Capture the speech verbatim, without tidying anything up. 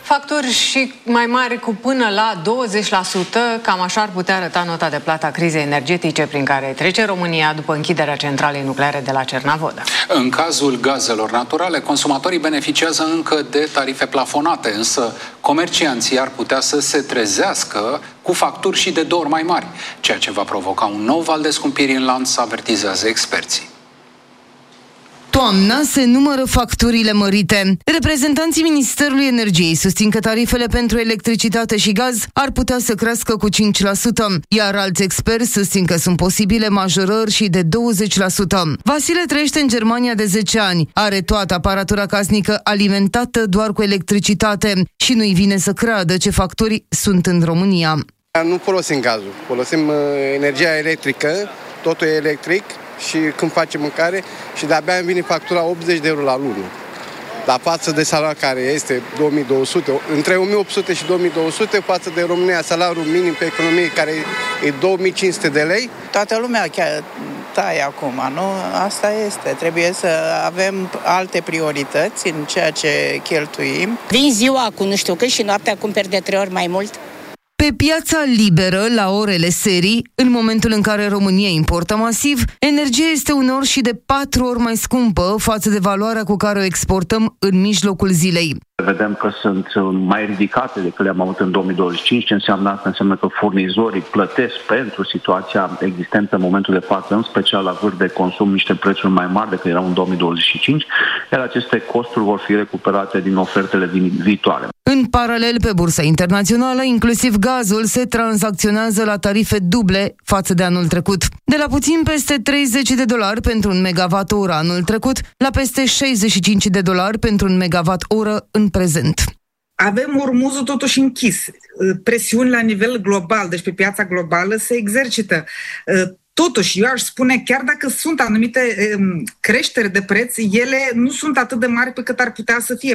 Facturi și mai mari cu până la douăzeci la sută, cam așa ar putea arăta nota de plată a crizei energetice prin care trece România după închiderea centralei nucleare de la Cernavodă. În cazul gazelor naturale, consumatorii beneficiază încă de tarife plafonate, însă comercianții ar putea să se trezească cu facturi și de două ori mai mari, ceea ce va provoca un nou val de scumpiri în lanț, avertizează experții. Toamna se numără facturile mărite. Reprezentanții Ministerului Energiei susțin că tarifele pentru electricitate și gaz ar putea să crească cu cinci la sută, iar alți experți susțin că sunt posibile majorări și de douăzeci la sută. Vasile trăiește în Germania de zece ani, are toată aparatura casnică alimentată doar cu electricitate și nu-i vine să creadă ce facturi sunt în România. Nu folosim gazul, folosim uh, energia electrică, totul e electric. Și când facem mâncare și de-abia îmi vine factura optzeci de euro la lună. La față de salariul care este două mii două sute, între o mie opt sute și două mii două sute, față de România, salariul minim pe economie care e două mii cinci sute de lei. Toată lumea chiar taie acum, nu? Asta este. Trebuie să avem alte priorități în ceea ce cheltuim. Vin ziua cu nu știu cât și noaptea cumperi de trei ori mai mult. Pe piața liberă, la orele serii, în momentul în care România importă masiv, energia este uneori și de patru ori mai scumpă față de valoarea cu care o exportăm în mijlocul zilei. Vedem că sunt mai ridicate decât le-am avut în două mii douăzeci și cinci. Ce înseamnă asta? Înseamnă că furnizorii plătesc pentru situația existentă în momentul de față, în special la vârf de consum, niște prețuri mai mari decât erau în două mii douăzeci și cinci, iar aceste costuri vor fi recuperate din ofertele viitoare. În paralel, pe bursa internațională, inclusiv gazul se tranzacționează la tarife duble față de anul trecut. De la puțin peste treizeci de dolari pentru un megawatt oră anul trecut, la peste șaizeci și cinci de dolari pentru un megawatt oră în prezent. Avem Ormuzul totuși închis. Presiuni la nivel global, deci pe piața globală se exercită. Totuși, eu aș spune, chiar dacă sunt anumite creșteri de preț, ele nu sunt atât de mari pe cât ar putea să fie.